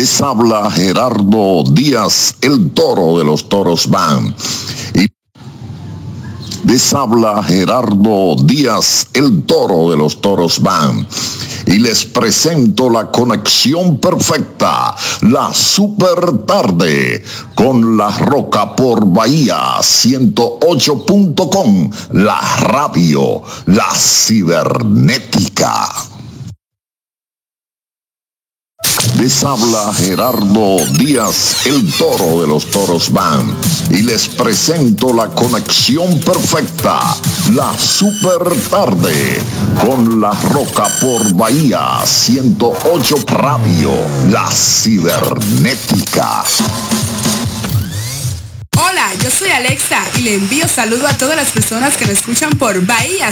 Les habla Gerardo Díaz, el toro de los Toros Band. Les habla Gerardo Díaz, el toro de los Toros Band. Y les presento la conexión perfecta, la super tarde, con La Roca por Bahía 108.com, la radio, la cibernética. Les habla Gerardo Díaz, el toro de los Toros Band, y les presento la conexión perfecta, la super tarde, con La Roca por Bahía 108 Radio, la cibernética. Hola, yo soy Alexa y le envío saludo a todas las personas que me escuchan por Bahía